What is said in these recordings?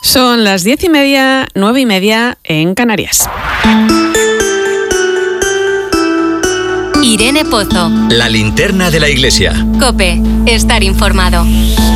Son las 10:30, 9:30 en Canarias. Irene Pozo. La linterna de la iglesia. COPE. Estar informado.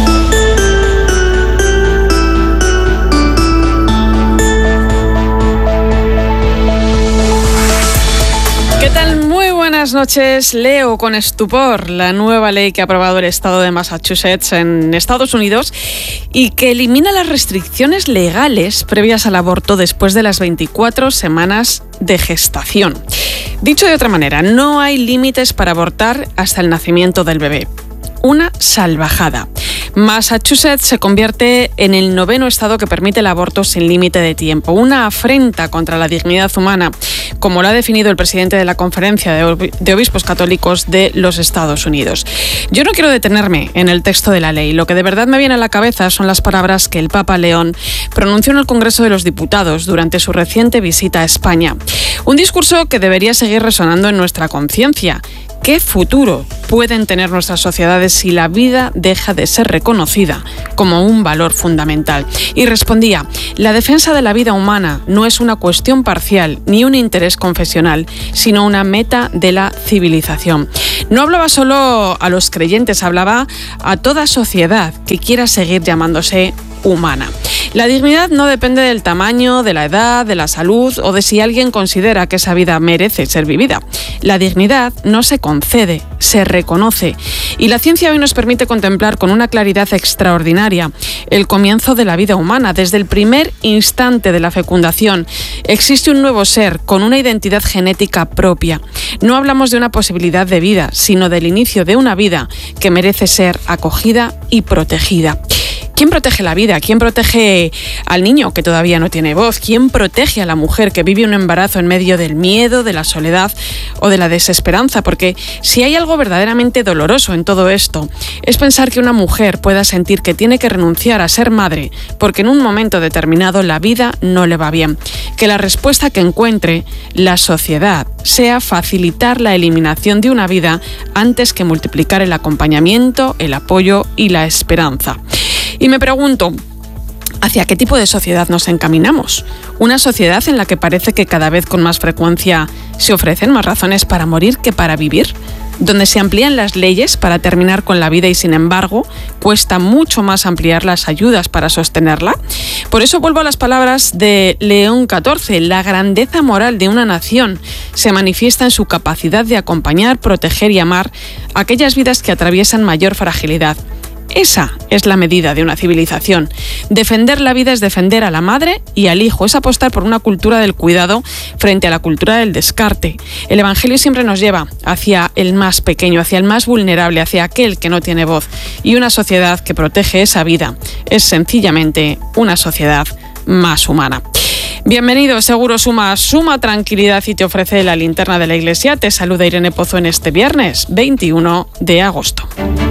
¿Qué tal? Muy buenas noches. Leo con estupor la nueva ley que ha aprobado el estado de Massachusetts en Estados Unidos y que elimina las restricciones legales previas al aborto después de las 24 semanas de gestación. Dicho de otra manera, no hay límites para abortar hasta el nacimiento del bebé. Una salvajada. Massachusetts se convierte en el 9º estado que permite el aborto sin límite de tiempo. Una afrenta contra la dignidad humana, como lo ha definido el presidente de la Conferencia de Obispos Católicos de los Estados Unidos. Yo no quiero detenerme en el texto de la ley. Lo que de verdad me viene a la cabeza son las palabras que el Papa León pronunció en el Congreso de los Diputados durante su reciente visita a España. Un discurso que debería seguir resonando en nuestra conciencia. ¿Qué futuro pueden tener nuestras sociedades si la vida deja de ser reconocida como un valor fundamental? Y respondía, la defensa de la vida humana no es una cuestión parcial ni un interés confesional, sino una meta de la civilización. No hablaba solo a los creyentes, hablaba a toda sociedad que quiera seguir llamándose humana. La dignidad no depende del tamaño, de la edad, de la salud o de si alguien considera que esa vida merece ser vivida. La dignidad no se concede, se reconoce. Y la ciencia hoy nos permite contemplar con una claridad extraordinaria el comienzo de la vida humana. Desde el primer instante de la fecundación existe un nuevo ser con una identidad genética propia. No hablamos de una posibilidad de vida, sino del inicio de una vida que merece ser acogida y protegida. ¿Quién protege la vida? ¿Quién protege al niño que todavía no tiene voz? ¿Quién protege a la mujer que vive un embarazo en medio del miedo, de la soledad o de la desesperanza? Porque si hay algo verdaderamente doloroso en todo esto, es pensar que una mujer pueda sentir que tiene que renunciar a ser madre porque en un momento determinado la vida no le va bien. Que la respuesta que encuentre la sociedad sea facilitar la eliminación de una vida antes que multiplicar el acompañamiento, el apoyo y la esperanza. Y me pregunto, ¿hacia qué tipo de sociedad nos encaminamos? ¿Una sociedad en la que parece que cada vez con más frecuencia se ofrecen más razones para morir que para vivir? ¿Donde se amplían las leyes para terminar con la vida y sin embargo cuesta mucho más ampliar las ayudas para sostenerla? Por eso vuelvo a las palabras de León XIV. La grandeza moral de una nación se manifiesta en su capacidad de acompañar, proteger y amar a aquellas vidas que atraviesan mayor fragilidad. Esa es la medida de una civilización. Defender la vida es defender a la madre y al hijo, es apostar por una cultura del cuidado frente a la cultura del descarte. El Evangelio siempre nos lleva hacia el más pequeño, hacia el más vulnerable, hacia aquel que no tiene voz. Y una sociedad que protege esa vida es sencillamente una sociedad más humana. Bienvenido, Seguro Suma tranquilidad y te ofrece la linterna de la iglesia. Te saluda Irene Pozo en este viernes 21 de agosto.